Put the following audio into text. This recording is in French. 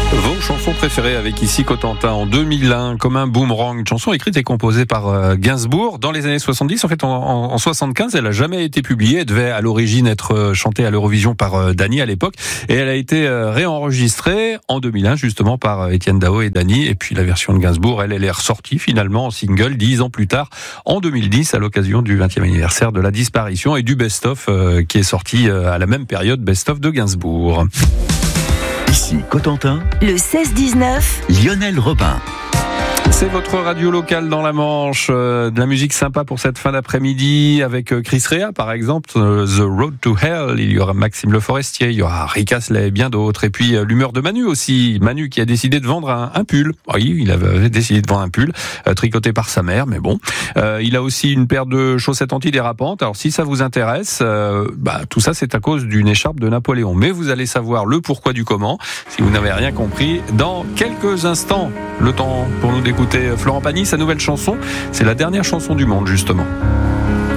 Vos chansons préférées avec ici Cotentin en 2001, comme un boomerang, une chanson écrite et composée par Gainsbourg dans les années 70. En fait, en 75, elle a jamais été publiée. Elle devait à l'origine être chantée à l'Eurovision par Dany à l'époque, et elle a été réenregistrée en 2001 justement par Étienne Dao et Dany. Et puis la version de Gainsbourg, elle est ressortie finalement en single 10 ans plus tard, en 2010, à l'occasion du 20e anniversaire de la disparition et du best-of qui est sorti à la même période, best-of de Gainsbourg. Ici Cotentin, le 16-19, Lionel Robin. C'est votre radio locale dans la Manche, de la musique sympa pour cette fin d'après-midi avec Chris Rea par exemple, The Road to Hell, il y aura Maxime Le Forestier, il y aura Rick Astley et bien d'autres, et puis l'humeur de Manu aussi, Manu qui a décidé de vendre un pull, oui il avait décidé de vendre un pull, tricoté par sa mère, mais bon, il a aussi une paire de chaussettes antidérapantes, alors si ça vous intéresse, tout ça c'est à cause d'une écharpe de Napoléon, mais vous allez savoir le pourquoi du comment, si vous n'avez rien compris, dans quelques instants, le temps pour nous d'écouter Florent Pagny, sa nouvelle chanson, c'est la dernière chanson du monde justement.